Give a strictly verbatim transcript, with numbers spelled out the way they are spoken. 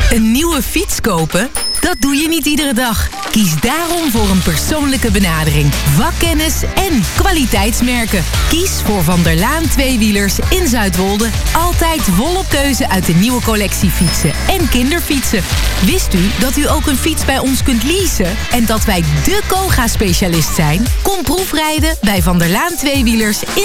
Een nieuwe fiets kopen? Dat doe je niet iedere dag. Kies daarom voor een persoonlijke benadering, vakkennis en kwaliteitsmerken. Kies voor Van der Laan tweewielers in Zuidwolde. Altijd volop keuze uit de nieuwe collectie fietsen en kinderfietsen. Wist u dat u ook een fiets bij ons kunt leasen? En dat wij dé Koga-specialist zijn? Kom proefrijden bij Van der Laan tweewielers in